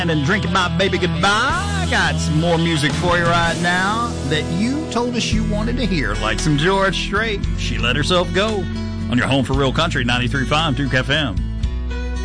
And drinking my baby goodbye. I got some more music for you right now that you told us you wanted to hear, like some George Strait. She let herself go on your home for real country 93.5 Duke FM.